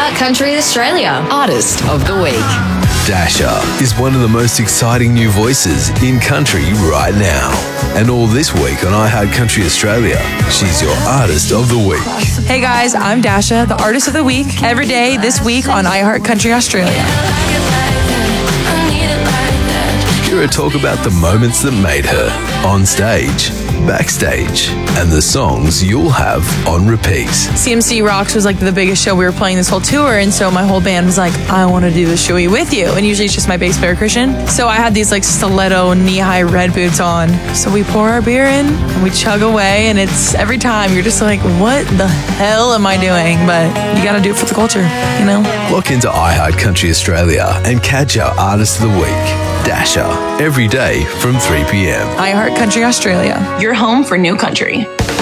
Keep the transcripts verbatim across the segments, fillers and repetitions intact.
iHeart Country Australia Artist of the Week. Dasha is one of the most exciting new voices in country right now. And all this week on iHeart Country Australia, she's your Artist of the Week. Hey guys, I'm Dasha, the Artist of the Week, every day this week on iHeart Country Australia. Hear her talk about the moments that made her on stage, backstage, and the songs you'll have on repeat. C M C Rocks was like the biggest show we were playing this whole tour, and so my whole band was like, I want to do the showy with you. And usually it's just my bass player Christian. So I had these like stiletto knee-high red boots on. So we pour our beer in and we chug away, and it's every time you're just like, what the hell am I doing? But you got to do it for the culture, you know? Look into iHeart Country Australia and catch our Artist of the Week, Dasha, every day from three p.m. iHeart Country Australia, your home for new country.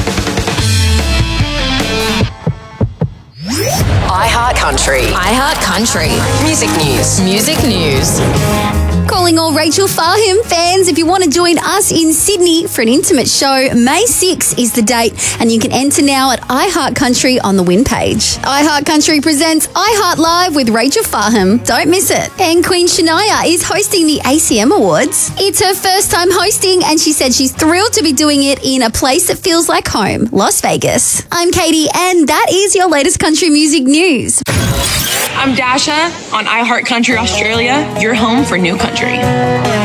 iHeart Country. iHeart Country. Music news. Music news. Calling all Rachel Farham fans, if you want to join us in Sydney for an intimate show, May sixth is the date, and you can enter now at iHeart Country on the win page. iHeart Country presents iHeart Live with Rachel Farham. Don't miss it. And Queen Shania is hosting the A C M Awards. It's her first time hosting, and she said she's thrilled to be doing it in a place that feels like home, Las Vegas. I'm Katie, and that is your latest country music news. I'm Dasha on iHeart Country Australia, your home for new country.